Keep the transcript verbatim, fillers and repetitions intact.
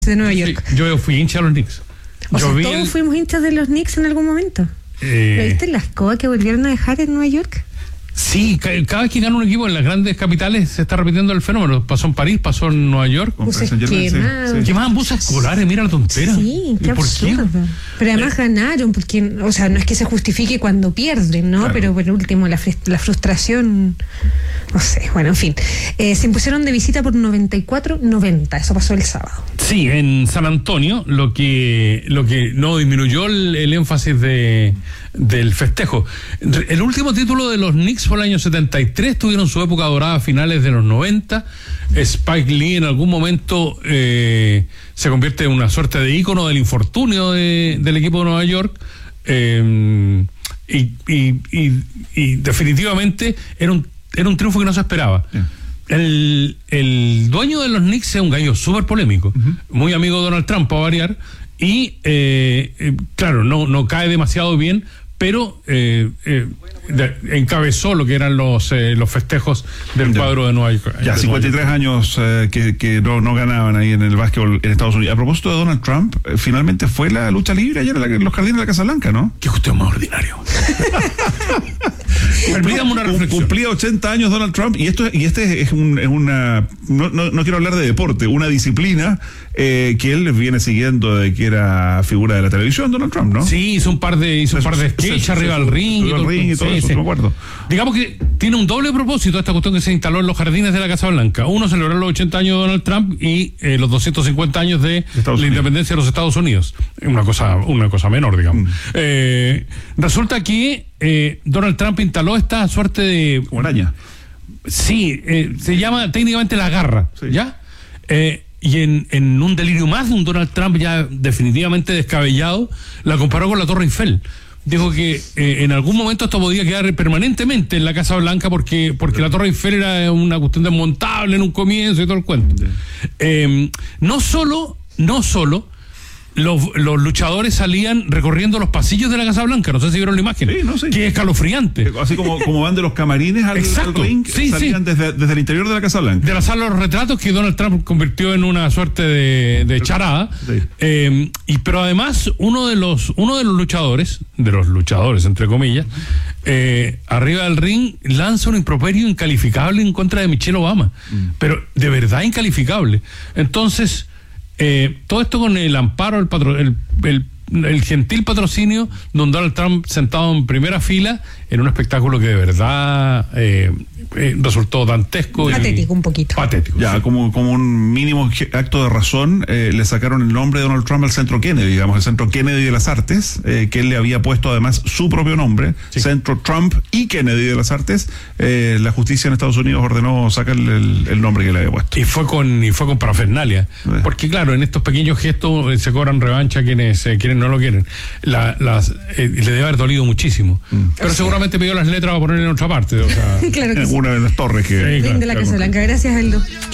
de Nueva York. Sí, yo fui hincha de los Knicks. O yo sea, vi todos el... fuimos hinchas de los Knicks en algún momento. Eh... ¿Lo viste la escoba que volvieron a dejar en Nueva York? Sí, cada vez que gana un equipo en las grandes capitales se está repitiendo el fenómeno. Pasó en París, pasó en Nueva York. Buses quemados. Sí. Quemaban buses escolares, mira la tontera. Sí, qué absurdo. ¿Por qué? Pero además eh. ganaron, porque, o sea, no es que se justifique cuando pierden, ¿no? Claro. Pero por último, la, la frustración, no sé, bueno, en fin. Eh, se impusieron de visita por noventa y cuatro noventa, eso pasó el sábado. Sí, en San Antonio, lo que lo que no disminuyó el, el énfasis de del festejo. El último título de los Knicks fue el año setenta y tres, tuvieron su época dorada a finales de los noventa. Spike Lee en algún momento eh, se convierte en una suerte de ícono del infortunio de, del equipo de Nueva York. Eh, y, y, y, y definitivamente era un, era un triunfo que no se esperaba. Yeah. El, el dueño de los Knicks es un gallo súper polémico, uh-huh. muy amigo de Donald Trump, para variar, y eh, eh, claro, no, no cae demasiado bien, pero eh, eh, de, encabezó lo que eran los eh, los festejos del ya. cuadro de Nueva York. Ya, cincuenta y tres años eh, que, que no, no ganaban ahí en el básquetbol en Estados Unidos. A propósito de Donald Trump, eh, finalmente fue la lucha libre ayer en, la, en los jardines de la Casa Blanca, ¿no? Qué cuestión más ordinario. Una reflexión. Cumplía ochenta años Donald Trump y esto y este es, un, es una no, no, no quiero hablar de deporte, una disciplina eh, que él viene siguiendo de que era figura de la televisión, Donald Trump, ¿no? Sí, hizo un par de hizo un par de sketches arriba del ring, y todo, ring y todo sí, eso, sí. me acuerdo. Digamos que tiene un doble propósito esta cuestión que se instaló en los jardines de la Casa Blanca. Uno, celebrar los ochenta años de Donald Trump y eh, los doscientos cincuenta años de Estados la Unidos. Independencia de los Estados Unidos. Una cosa una cosa menor, digamos. Mm. Eh, resulta que eh, Donald Trump instaló esta suerte de... Como araña. Sí, eh, se llama técnicamente la garra, sí. ¿ya? Eh, y en, en un delirio más de un Donald Trump ya definitivamente descabellado, la comparó con la Torre Eiffel. Dijo que eh, en algún momento esto podía quedar permanentemente en la Casa Blanca porque porque sí. la Torre Eiffel era una cuestión desmontable en un comienzo y todo el cuento. Sí. Eh, no solo, no solo Los, los luchadores salían recorriendo los pasillos de la Casa Blanca, no sé si vieron la imagen, sí, no, sí. que es escalofriante. Así como, como van de los camarines al, al ring, sí, salían sí. Desde, desde el interior de la Casa Blanca. De la sala de los retratos que Donald Trump convirtió en una suerte de, de charada. Sí. Eh, y pero además uno de los uno de los luchadores, de los luchadores entre comillas, eh, arriba del ring lanza un improperio incalificable en contra de Michelle Obama, mm. pero de verdad incalificable. Entonces Eh, todo esto con el amparo, el, patro, el, el, el gentil patrocinio de Donald Trump sentado en primera fila en un espectáculo que de verdad eh, eh, resultó dantesco. Patético, y, un poquito. Patético. Ya, sí. como, como un mínimo acto de razón, eh, le sacaron el nombre de Donald Trump al Centro Kennedy, digamos, el Centro Kennedy de las Artes, eh, que él le había puesto además su propio nombre, sí. Centro Trump y Kennedy de las Artes. Eh, la justicia en Estados Unidos ordenó sacarle el, el nombre que le había puesto. Y fue con y fue con parafernalia. Eh. Porque claro, en estos pequeños gestos eh, se cobran revancha a quienes, eh, quienes no lo quieren. La, las, eh, le debe haber dolido muchísimo. Mm. Pero o sea, seguramente pidió las letras para poner en otra parte. O sea, claro que en sí. una de las torres que... Sí, claro, de la Casa Blanca. Gracias, Aldo.